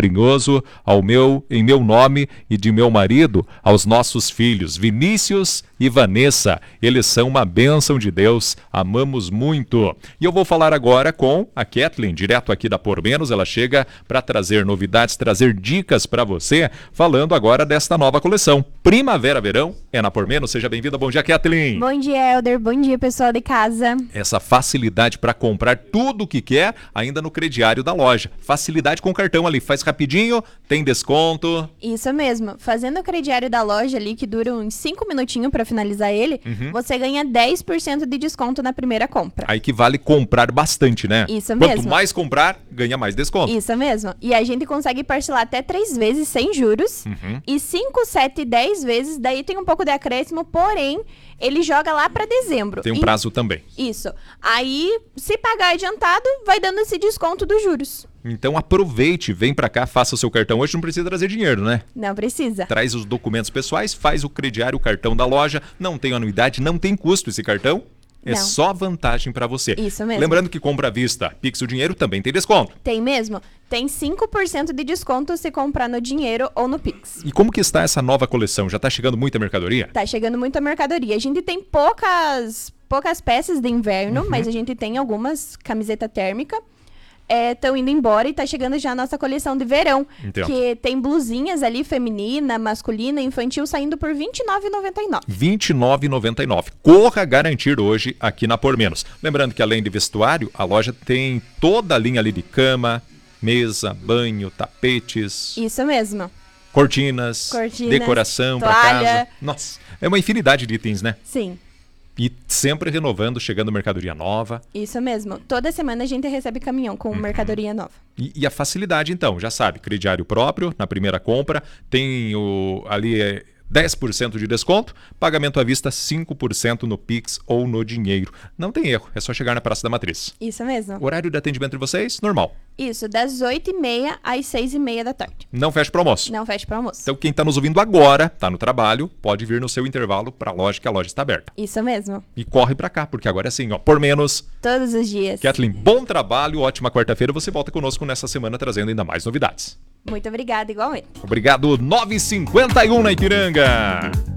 carinhoso em meu nome e de meu marido, aos nossos filhos, Vinícius e Vanessa. Eles são uma bênção de Deus, amamos muito. E eu vou falar agora com a Kathleen, direto aqui da Por Menos. Ela chega para trazer novidades, trazer dicas para você, falando agora desta nova coleção. Primavera-verão é na Por Menos. Seja bem-vinda. Bom dia, Kathleen. Bom dia, Helder. Bom dia, pessoal de casa. Essa facilidade para comprar tudo o que quer, ainda no crediário da loja. Facilidade com o cartão ali, faz rapidinho, tem desconto. Isso mesmo. Fazendo o crediário da loja ali, que dura uns 5 minutinhos para finalizar ele, você ganha 10% de desconto na primeira compra. Aí que vale comprar bastante, né? Isso mesmo. Quanto mais comprar, ganha mais desconto. Isso mesmo. E a gente consegue parcelar até 3 vezes sem juros. E 5, 7 e 10 vezes, daí tem um pouco de acréscimo, porém, ele joga lá para dezembro. Tem um prazo também. Isso. Aí, se pagar adiantado, vai dando esse desconto dos juros. Então aproveite, vem pra cá, faça o seu cartão hoje, não precisa trazer dinheiro, né? Não precisa. Traz os documentos pessoais, faz o crediário, o cartão da loja, não tem anuidade, não tem custo esse cartão. É Não. só vantagem pra você. Isso mesmo. Lembrando que compra à vista, Pix o dinheiro também tem desconto. Tem mesmo? Tem 5% de desconto se comprar no dinheiro ou no Pix. E como que está essa nova coleção? Já tá chegando muita mercadoria? Tá chegando muita mercadoria. A gente tem poucas peças de inverno, mas a gente tem algumas camiseta térmica. Estão indo embora e tá chegando já a nossa coleção de verão. Entendo. Que tem blusinhas ali, feminina, masculina, infantil, saindo por R$ 29,99. R$ 29,99. Corra garantir hoje aqui na Por Menos. Lembrando que além de vestuário, a loja tem toda a linha ali de cama, mesa, banho, tapetes, Isso mesmo. cortinas, decoração para toalha. casa. Nossa, é uma infinidade de itens, né? Sim, E sempre renovando, chegando mercadoria nova. isso mesmo. Toda semana a gente recebe caminhão com mercadoria nova. E a facilidade, então, já sabe, crediário próprio na primeira compra, tem ali 10% de desconto, pagamento à vista 5% no Pix ou no dinheiro. Não tem erro, é só chegar na Praça da Matriz. Isso mesmo. Horário de atendimento de vocês? Normal. Isso, das 8h30 às 6h30 da tarde. Não fecha para almoço. Não fecha para almoço. Então quem está nos ouvindo agora, está no trabalho, pode vir no seu intervalo para a loja, que a loja está aberta. Isso mesmo. E corre para cá, porque agora é assim, ó, Por Menos. Todos os dias. Kathleen, bom trabalho, ótima quarta-feira. Você volta conosco nessa semana trazendo ainda mais novidades. Muito obrigada, igualmente. Obrigado, 9h51 na Ipiranga.